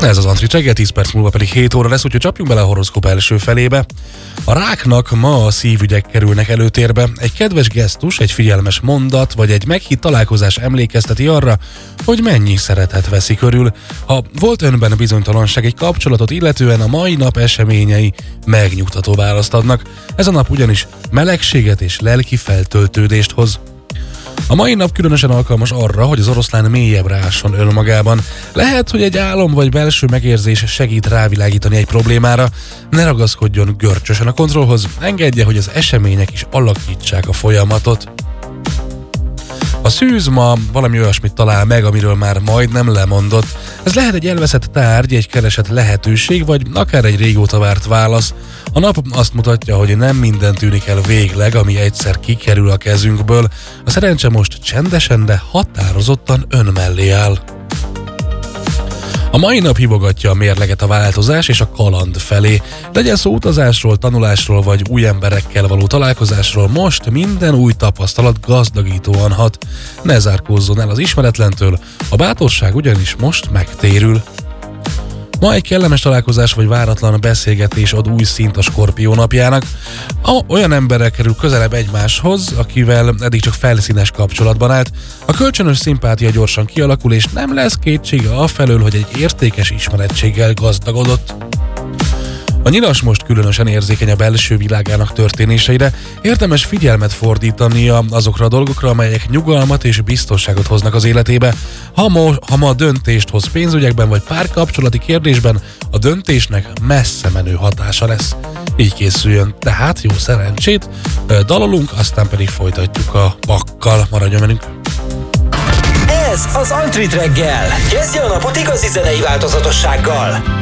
Ez az Antrit reggel, 10 perc múlva pedig 7 óra lesz, úgyhogy csapjunk bele a horoszkóp első felébe. A ráknak ma a szívügyek kerülnek előtérbe. Egy kedves gesztus, egy figyelmes mondat, vagy egy meghitt találkozás emlékezteti arra, hogy mennyi szeretet veszi körül. Ha volt önben bizonytalanság egy kapcsolatot illetően, a mai nap eseményei megnyugtató választ adnak. Ez a nap ugyanis melegséget és lelki feltöltődést hoz. A mai nap különösen alkalmas arra, hogy az oroszlán mélyebbre ásson önmagában. Lehet, hogy egy álom vagy belső megérzés segít rávilágítani egy problémára. Ne ragaszkodjon görcsösen a kontrollhoz, engedje, hogy az események is alakítsák a folyamatot. A szűz ma valami olyasmit talál meg, amiről már majdnem lemondott. Ez lehet egy elveszett tárgy, egy keresett lehetőség, vagy akár egy régóta várt válasz. A nap azt mutatja, hogy nem minden tűnik el végleg, ami egyszer kikerül a kezünkből. A szerencse most csendesen, de határozottan ön mellé áll. A mai nap hívogatja a mérleget a változás és a kaland felé. Legyen szó utazásról, tanulásról vagy új emberekkel való találkozásról, most minden új tapasztalat gazdagítóan hat. Ne zárkózzon el az ismeretlentől, a bátorság ugyanis most megtérül. Ma egy kellemes találkozás vagy váratlan beszélgetés ad új szint a Skorpió napjának. Olyan emberrel kerül közelebb egymáshoz, akivel eddig csak felszínes kapcsolatban állt. A kölcsönös szimpátia gyorsan kialakul, és nem lesz kétsége afelől, hogy egy értékes ismerettséggel gazdagodott. A nyilas most különösen érzékeny a belső világának történéseire, érdemes figyelmet fordítania azokra a dolgokra, amelyek nyugalmat és biztonságot hoznak az életébe. Ha ma döntést hoz pénzügyekben vagy párkapcsolati kérdésben, a döntésnek messze menő hatása lesz. Így készüljön, tehát jó szerencsét, dalolunk, aztán pedig folytatjuk a bakkal, maradjon velünk. Ez az Antrit reggel. Kezdje a napot igazi zenei változatossággal.